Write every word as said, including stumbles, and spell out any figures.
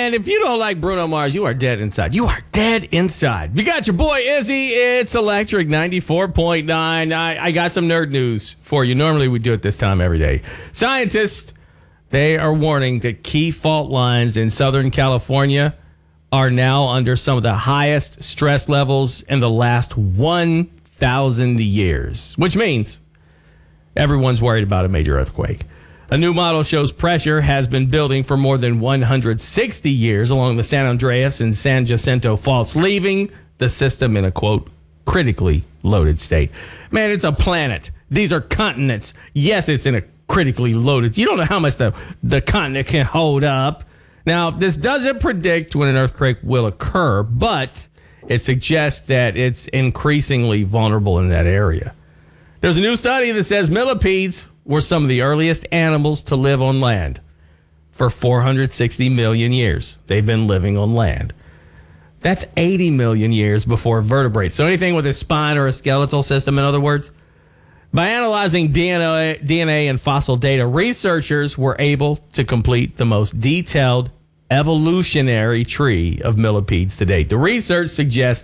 Man, if you don't like Bruno Mars, you are dead inside. You are dead inside. We got your boy Izzy. It's Electric ninety-four point nine. I, I got some nerd news for you. Normally we do it this time every day. Scientists, they are warning that key fault lines in Southern California are now under some of the highest stress levels in the last one thousand years, which means everyone's worried about a major earthquake. A new model shows pressure has been building for more than one hundred sixty years along the San Andreas and San Jacinto faults, leaving the system in a, quote, critically loaded state. Man, it's a planet. These are continents. Yes, it's in a critically loaded. You don't know how much the, the continent can hold up. Now, this doesn't predict when an earthquake will occur, but it suggests that it's increasingly vulnerable in that area. There's a new study that says millipedes were some of the earliest animals to live on land. For four hundred sixty million years, they've been living on land. That's eighty million years before vertebrates. So anything with a spine or a skeletal system, in other words. By analyzing D N A, D N A and fossil data, researchers were able to complete the most detailed evolutionary tree of millipedes to date. The research suggests